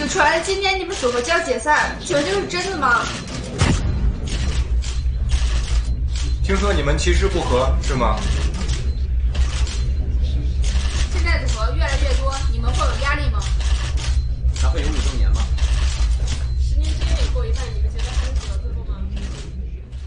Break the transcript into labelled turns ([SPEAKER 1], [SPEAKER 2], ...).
[SPEAKER 1] 就传今天你们组合将解散，请问这是真的吗？
[SPEAKER 2] 听说你们其实不和，是吗？
[SPEAKER 1] 现在组合越来越多，你们会有压力吗？